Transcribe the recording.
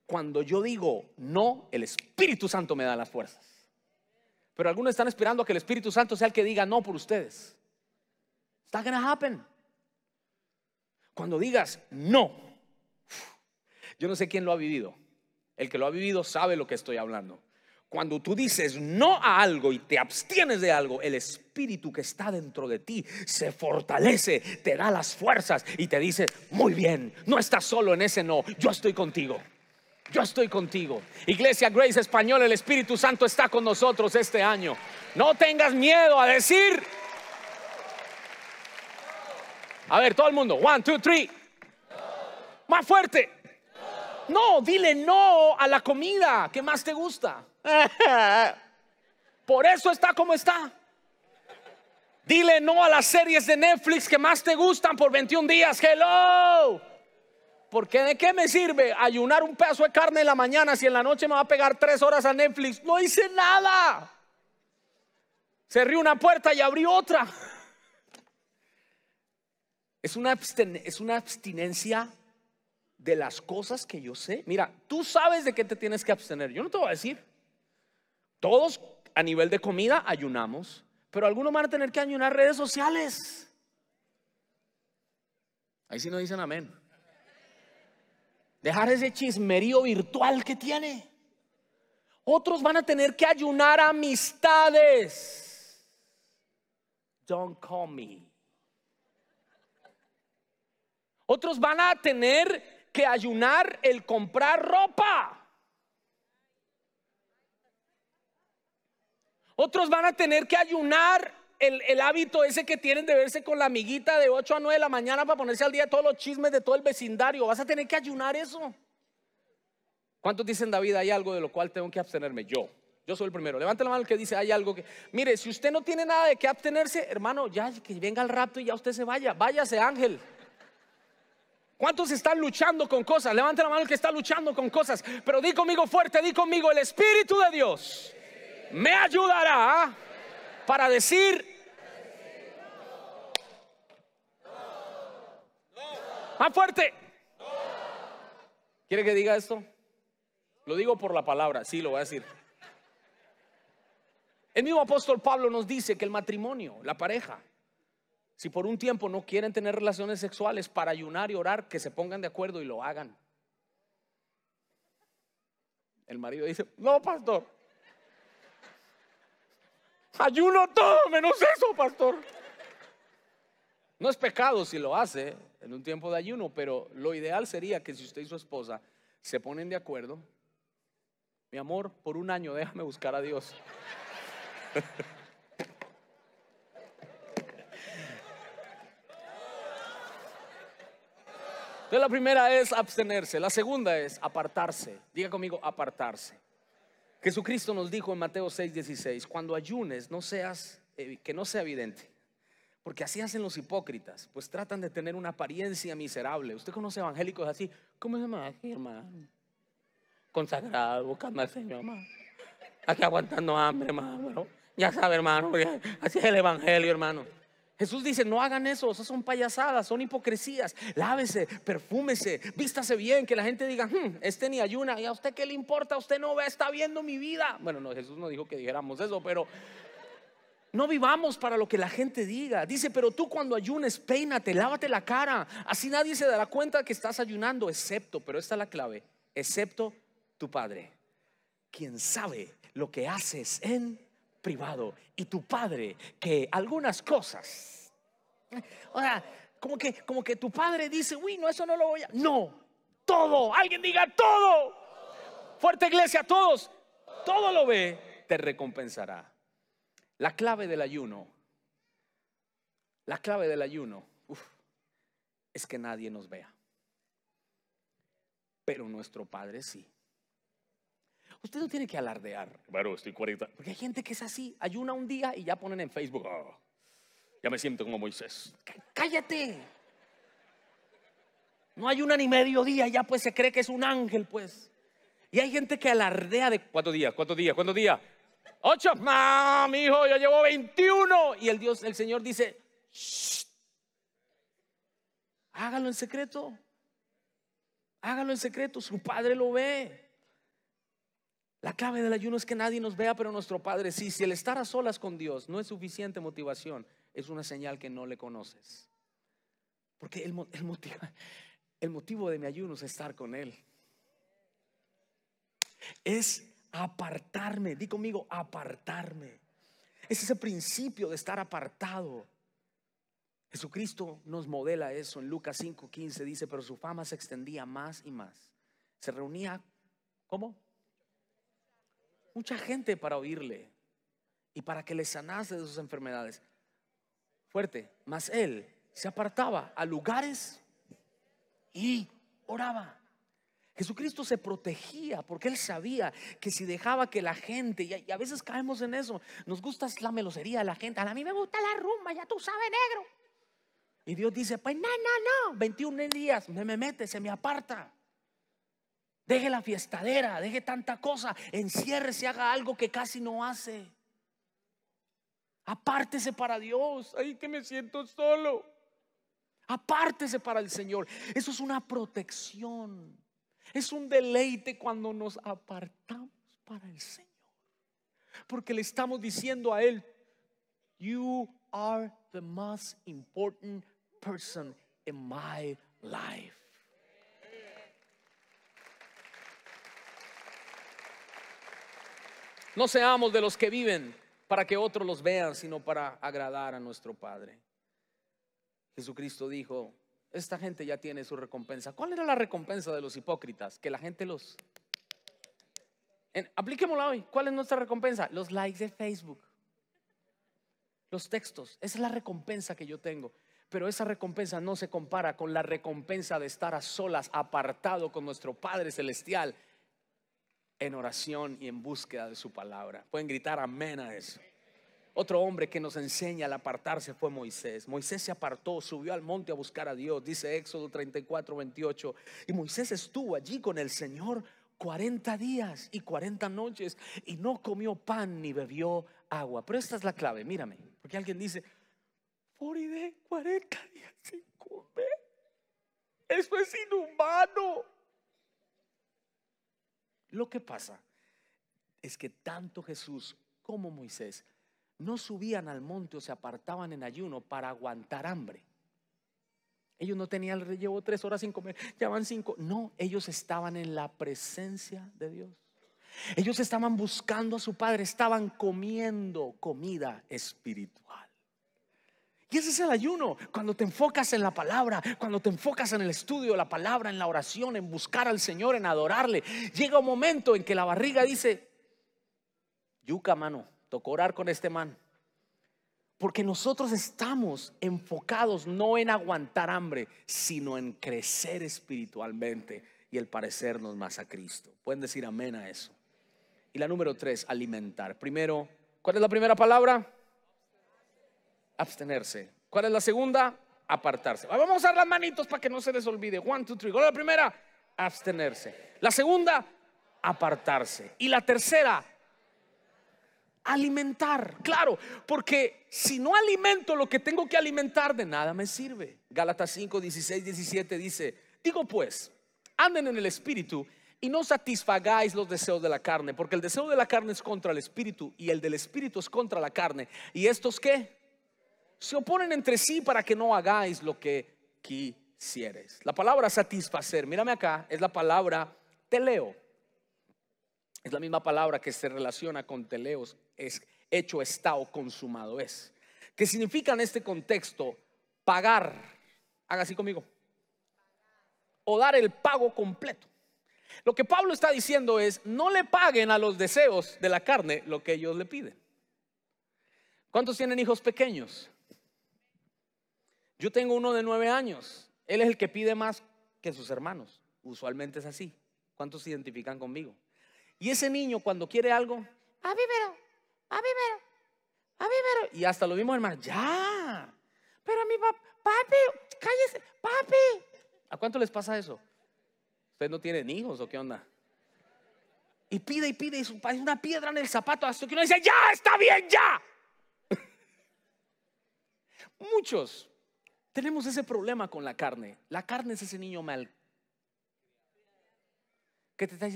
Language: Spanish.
Cuando yo digo no, el Espíritu Santo me da las fuerzas. Pero algunos están esperando a que el Espíritu Santo sea el que diga no por ustedes. It's not gonna happen. Cuando digas no, yo no sé quién lo ha vivido. El que lo ha vivido sabe lo que estoy hablando. Cuando tú dices no a algo y te abstienes de algo, el espíritu que está dentro de ti se fortalece, te da las fuerzas y te dice: muy bien, no estás solo en ese no, yo estoy contigo. Yo estoy contigo. Iglesia Grace Español, el Espíritu Santo está con nosotros este año. No tengas miedo a decir. A ver, todo el mundo, 1, 2, 3. Más fuerte. No, dile no a la comida que más te gusta. Por eso está como está. Dile no a las series de Netflix que más te gustan por 21 días. Hello. Porque ¿de qué me sirve ayunar un pedazo de carne en la mañana si en la noche me va a pegar 3 horas a Netflix? No hice nada. Cerré una puerta y abrí otra. Es una abstinencia de las cosas que yo sé. Mira, tú sabes de qué te tienes que abstener. Yo no te voy a decir. Todos a nivel de comida ayunamos, pero algunos van a tener que ayunar redes sociales. Ahí sí no dicen amén. Dejar ese chismerío virtual que tiene. Otros van a tener que ayunar amistades. Don't call me. Otros van a tener que ayunar el comprar ropa. Otros van a tener que ayunar el hábito ese que tienen de verse con la amiguita de 8 a 9 de la mañana para ponerse al día de todos los chismes de todo el vecindario. Vas a tener que ayunar eso. ¿Cuántos dicen, David, hay algo de lo cual tengo que abstenerme? Yo soy el primero. Levante la mano el que dice hay algo que. Mire, si usted no tiene nada de qué abstenerse, hermano, ya que venga el rapto y ya usted se vaya. Váyase, ángel. ¿Cuántos están luchando con cosas? Levante la mano el que está luchando con cosas. Pero di conmigo fuerte, di conmigo: el Espíritu de Dios me ayudará para decir más fuerte. ¿Quiere que diga esto? Lo digo por la palabra, sí, lo voy a decir. El mismo apóstol Pablo nos dice que el matrimonio, la pareja, si por un tiempo no quieren tener relaciones sexuales, para ayunar y orar, que se pongan de acuerdo y lo hagan. El marido dice: no, pastor, ayuno todo menos eso, pastor. No es pecado si lo hace en un tiempo de ayuno, pero lo ideal sería que si usted y su esposa se ponen de acuerdo: mi amor, por un año déjame buscar a Dios. Entonces la primera es abstenerse, la segunda es apartarse. Diga conmigo: apartarse. Jesucristo nos dijo en Mateo 6:16: cuando ayunes que no sea evidente, porque así hacen los hipócritas, pues tratan de tener una apariencia miserable. Usted conoce evangélicos así: ¿cómo se llama aquí, hermano? Consagrado, buscando al Señor, hermano. Aquí aguantando hambre, hermano. Ya sabe, hermano, así es el evangelio, hermano. Jesús dice: no hagan eso, esas son payasadas, son hipocresías. Lávese, perfúmese, vístase bien, que la gente diga: este ni ayuna, ¿y a usted qué le importa? Usted no está viendo mi vida. Bueno, no, Jesús no dijo que dijéramos eso, pero no vivamos para lo que la gente diga. Dice: pero tú cuando ayunes, peínate, lávate la cara, así nadie se dará cuenta que estás ayunando, excepto, pero esta es la clave, excepto tu Padre, quien sabe lo que haces en privado. Y tu Padre, que algunas cosas, o sea, como que tu Padre dice: uy, no, eso no lo voy a. No, todo, alguien diga todo. Fuerte, iglesia, todos. Todo lo ve, te recompensará. La clave del ayuno es que nadie nos vea, pero nuestro Padre sí. Usted no tiene que alardear: bueno, estoy 40. Porque hay gente que es así, ayuna un día y ya ponen en Facebook: oh, ya me siento como Moisés. Cállate. No ayuna ni medio día, ya pues se cree que es un ángel, pues. Y hay gente que alardea de ¿cuántos días? 8. Mi hijo, yo llevo 21. Y el Señor dice: shh, hágalo en secreto. Hágalo en secreto, su Padre lo ve. La clave del ayuno es que nadie nos vea, pero nuestro Padre sí. Si el estar a solas con Dios no es suficiente motivación, es una señal que no le conoces. Porque el motivo de mi ayuno es estar con Él. Es apartarme. Di conmigo, apartarme. Es ese principio de estar apartado. Jesucristo nos modela eso en Lucas 5:15. Dice, pero su fama se extendía más y más. Se reunía, ¿cómo? Mucha gente para oírle y para que le sanase de sus enfermedades. Fuerte, mas él se apartaba a lugares y oraba. Jesucristo se protegía porque él sabía que si dejaba que la gente, y a veces caemos en eso, nos gusta la melosería de la gente. A mí me gusta la rumba, ya tú sabes, negro. Y Dios dice, pues no, 21 días me mete, se me aparta. Deje la fiestadera, deje tanta cosa, enciérrese, haga algo que casi no hace. Apártese para Dios. Ay, que me siento solo. Apártese para el Señor. Eso es una protección. Es un deleite cuando nos apartamos para el Señor, porque le estamos diciendo a Él, you are the most important person in my life. No seamos de los que viven para que otros los vean, sino para agradar a nuestro Padre. Jesucristo dijo, esta gente ya tiene su recompensa. ¿Cuál era la recompensa de los hipócritas? Que la gente apliquémosla hoy. ¿Cuál es nuestra recompensa? Los likes de Facebook, los textos. Esa es la recompensa que yo tengo. Pero esa recompensa no se compara con la recompensa de estar a solas, apartado con nuestro Padre Celestial, en oración y en búsqueda de su palabra. Pueden gritar amén a eso. Otro hombre que nos enseña al apartarse fue Moisés. Moisés se apartó, subió al monte a buscar a Dios. Dice Éxodo 34:28. Y Moisés estuvo allí con el Señor 40 días y 40 noches y no comió pan ni bebió agua. Pero esta es la clave, mírame, porque alguien dice 40 días sin comer. Eso es inhumano. Lo que pasa es que tanto Jesús como Moisés no subían al monte o se apartaban en ayuno para aguantar hambre. Ellos no tenían, llevo 3 horas sin comer, ya van 5. No, ellos estaban en la presencia de Dios. Ellos estaban buscando a su Padre, estaban comiendo comida espiritual. Y ese es el ayuno, cuando te enfocas en la palabra, cuando te enfocas en el estudio de la palabra, en la oración, en buscar al Señor, en adorarle. Llega un momento en que la barriga dice, yuca, mano, tocó orar con este man. Porque nosotros estamos enfocados no en aguantar hambre, sino en crecer espiritualmente y el parecernos más a Cristo. Pueden decir amén a eso. Y la número 3, alimentar. Primero, ¿cuál es la primera palabra? Abstenerse. ¿Cuál es la segunda? Apartarse. Vamos a usar las manitos para que no se les olvide. 1, 2, 3. ¿Cuál es la primera? Abstenerse. La segunda, apartarse. Y la tercera, alimentar. Claro, porque si no alimento lo que tengo que alimentar, de nada me sirve. Gálatas 5, 16, 17 dice, digo pues, anden en el espíritu y no satisfagáis los deseos de la carne, porque el deseo de la carne es contra el espíritu y el del espíritu es contra la carne. ¿Y estos qué? Se oponen entre sí para que no hagáis lo que quisieres. La palabra satisfacer, mírame acá, es la palabra teleo. Es la misma palabra que se relaciona con teleos, es hecho está o consumado es. Que significa en este contexto pagar, haga así conmigo, o dar el pago completo. Lo que Pablo está diciendo es, no le paguen a los deseos de la carne lo que ellos le piden. ¿Cuántos tienen hijos pequeños? Yo tengo uno de 9 años. Él es el que pide más que sus hermanos. Usualmente es así. ¿Cuántos se identifican conmigo? Y ese niño cuando quiere algo, papi, pero, y hasta lo mismo hermanos, ya, pero mi papi, cállese, papi. ¿A cuánto les pasa eso? ¿Ustedes no tienen hijos o qué onda? Y pide, y su padre es una piedra en el zapato, hasta que uno dice, ya, está bien, ya. Muchos tenemos ese problema con la carne. La carne es ese niño mal ¿Qué te está